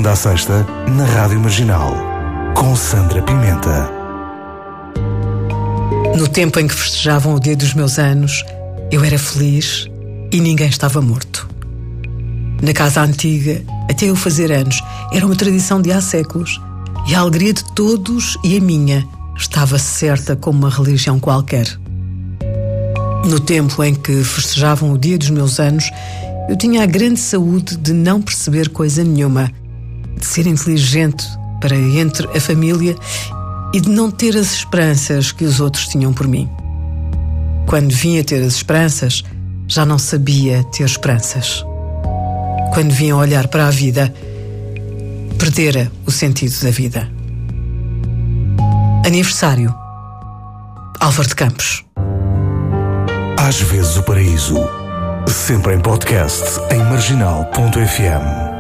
segunda à sexta, na Rádio Marginal, com Sandra Pimenta. No tempo em que festejavam o dia dos meus anos, eu era feliz e ninguém estava morto. Na casa antiga, até eu fazer anos, era uma tradição de há séculos, e a alegria de todos e a minha estava certa como uma religião qualquer. No tempo em que festejavam o dia dos meus anos, eu tinha a grande saúde de não perceber coisa nenhuma, de ser inteligente para entre a família e de não ter as esperanças que os outros tinham por mim. Quando vinha ter as esperanças, já não sabia ter esperanças. Quando vinha olhar para a vida, perdera o sentido da vida. Aniversário, Álvaro de Campos. Às vezes o paraíso, sempre em podcast em marginal.fm.